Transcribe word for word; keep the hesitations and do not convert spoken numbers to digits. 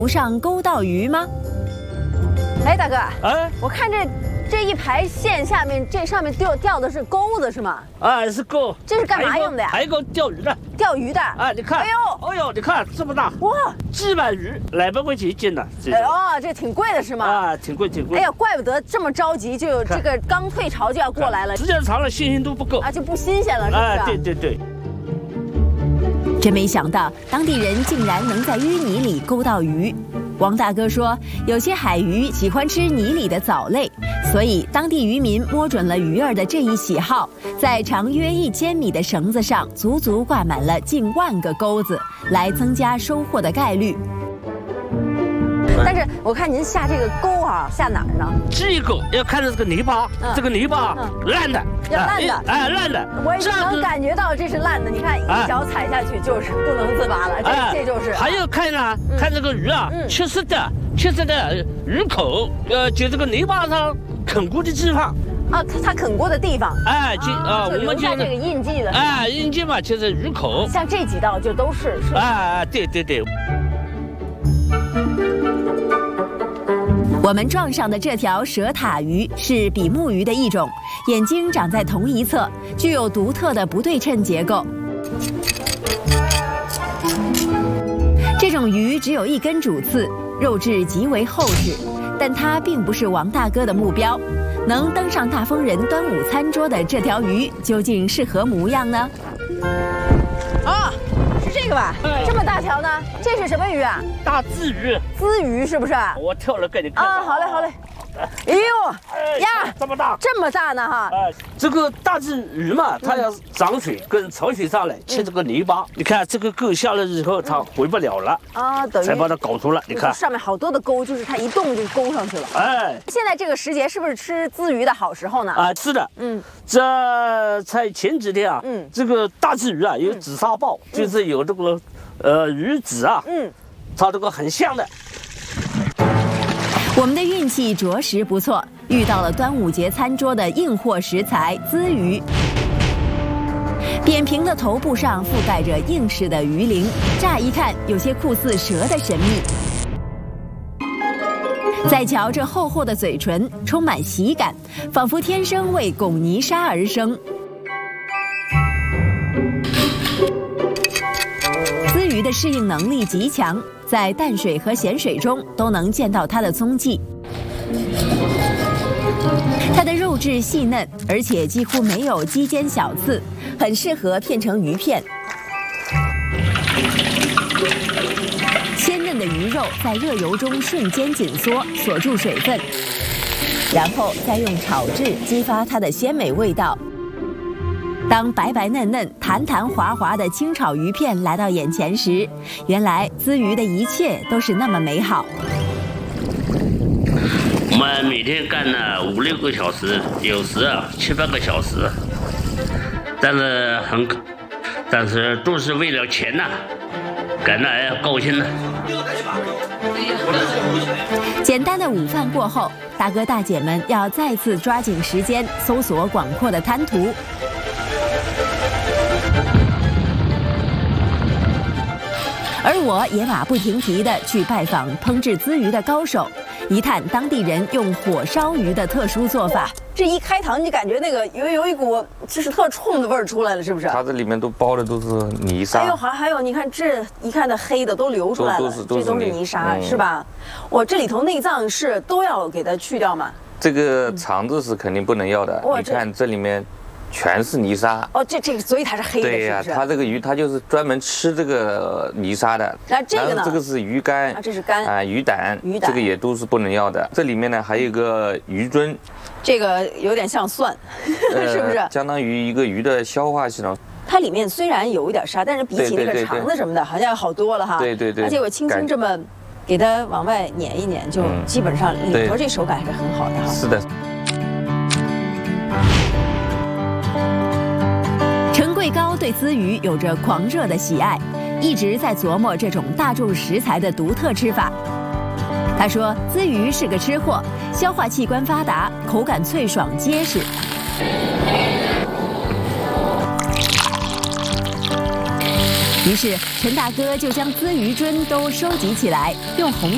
不上勾到鱼吗？ 哎，大哥， 哎， 我看这这一排线下面，这上面钓钓的是钩子是吗？ 啊，是钩。 这是干嘛用的呀？ 还有个钓鱼的。 钓鱼的。 啊，你看， 哎呦， 哎呦，你看这么大， 哇， 几百鱼，两百块钱一斤的。 哎哦，这挺贵的是吗？ 啊，挺贵挺贵。 哎呀，怪不得这么着急，就有这个刚退潮就要过来了。 时间长了，新鲜度不够啊，就不新鲜了，是不是？ 啊，对对对。 真没想到，当地人竟然能在淤泥里勾到鱼。王大哥说，有些海鱼喜欢吃泥里的藻类，所以当地渔民摸准了鱼儿的这一喜好，在长约一千米的绳子上足足挂满了近万个钩子，来增加收获的概率。 但是我看您下这个钩啊，下哪儿呢？ 这个要看着这个泥巴， 嗯、 这个泥巴、嗯、烂的， 要烂的， 哎，烂的。 我已经能感觉到这是烂的。你看，一脚踩下去就是不能自拔了， 哎、 这这就是。 还要看呢， 嗯、 看这个鱼啊，嗯、缺失的，缺失的鱼口，呃，就这个泥巴上啃过的地方。 啊，它它啃过的地方。 哎，就啊， 我们就这个印记的。 哎，印记嘛，就是鱼口。 像这几道就都是是吧？ 哎，对对对。 我们撞上的这条蛇塔鱼是比目鱼的一种，眼睛长在同一侧，具有独特的不对称结构。这种鱼只有一根主刺，肉质极为厚实，但它并不是王大哥的目标。能登上大丰人端午餐桌的这条鱼，究竟是何模样呢？ 啊！这个吧，哎、这么大条呢？这是什么鱼啊？ 大鲻鱼。 鲻鱼是不是？ 我跳了给你看。 啊，好嘞，好嘞。哎呦， 哎呀， 这么大， 这么大呢哈！ 哎，这个大鲻鱼嘛，它要涨水跟潮水上来，吃这个泥巴。你看这个钩下来以后，它回不了了啊，等于才把它搞出来。你看上面好多的钩，就是它一动就勾上去了。 哎， 现在这个时节是不是吃鲻鱼的好时候呢？ 啊，是的。嗯，这在前几天啊，嗯，这个大鲻鱼啊有紫砂鲍，就是有这个呃鱼籽啊，嗯，它这个很香的。 我们的运气着实不错，遇到了端午节餐桌的硬货食材鲻鱼。扁平的头部上覆盖着硬实的鱼鳞，乍一看有些酷似蛇的神秘。再瞧这厚厚的嘴唇，充满喜感，仿佛天生为拱泥沙而生。鲻鱼的适应能力极强，在淡水和咸水中都能见到它的踪迹。它的肉质细嫩，而且几乎没有肌间小刺，很适合片成鱼片。鲜嫩的鱼肉在热油中瞬间紧缩，锁住水分，然后再用炒制激发它的鲜美味道。当白白嫩嫩、弹弹滑滑的清炒鱼片来到眼前时，原来鲻鱼的一切都是那么美好。 我们每天干了五六个小时，有时啊七八个小时，但是很，但是都是为了钱呐、啊，干得哎高兴呢。 简单的午饭过后，大哥大姐们要再次抓紧时间搜索广阔的滩涂。而我也马不停蹄地去拜访烹制鲻鱼的高手，一探当地人用火烧鱼的特殊做法。 这一开膛，你感觉那个有有一股就是特冲的味儿出来了，是不是？ 它这里面都包的都是泥沙。 哎呦，还还有，你看这一看那黑的都流出来了， 都是都是这都是泥沙，嗯、是吧？我这里头内脏是都要给它去掉吗？ 这个肠子是肯定不能要的。嗯、你看这里面。全是泥沙哦，这这个所以它是黑的， 对呀、啊， 是是它这个鱼它就是专门吃这个泥沙的。 那这个呢？ 这个是鱼肝啊，这是肝啊，鱼胆， 鱼胆这个也都是不能要的。这里面呢还有一个鱼尊， 这个有点像蒜，呃、是不是？ 相当于一个鱼的消化系统。 它里面虽然有一点沙，但是比起那个肠子什么的，好像好多了哈。 对对对。 而且我轻轻这么给它往外碾一碾，就基本上里头这手感还是很好的哈。 是的。 陈贵高对鲻鱼有着狂热的喜爱，一直在琢磨这种大众食材的独特吃法。他说，鲻鱼是个吃货，消化器官发达，口感脆爽结实。于是陈大哥就将鲻鱼尊都收集起来，用红